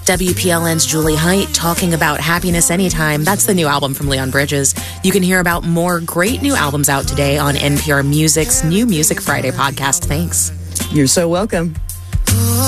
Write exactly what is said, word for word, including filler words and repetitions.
W P L N's Julie Height talking about Happiness Anytime. That's the new album from Leon Bridges. You can hear about more great new albums out today on N P R Music's New Music Friday podcast. Thanks. You're so welcome.